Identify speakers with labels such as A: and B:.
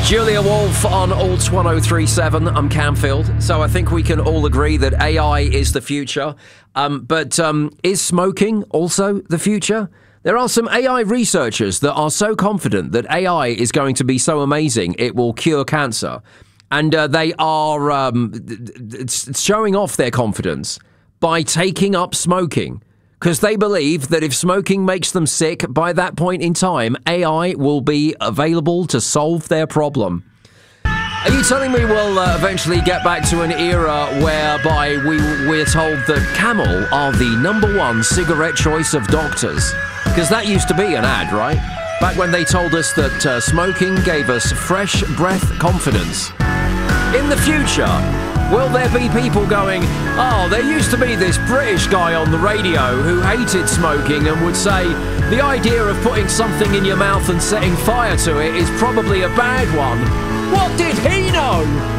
A: Julia Wolf on Alt 1037. I'm Camfield. So I think we can all agree that AI is the future. But is smoking also the future? There are some AI researchers that are so confident that AI is going to be so amazing it will cure cancer. And they are showing off their confidence by taking up smoking. Because they believe that if smoking makes them sick, by that point in time, AI will be available to solve their problem. Are you telling me we'll eventually get back to an era whereby we're told that Camel are the #1 cigarette choice of doctors? Because that used to be an ad, right? Back when they told us that smoking gave us fresh breath confidence. In the future, will there be people going, oh, there used to be this British guy on the radio who hated smoking and would say, the idea of putting something in your mouth and setting fire to it is probably a bad one. What did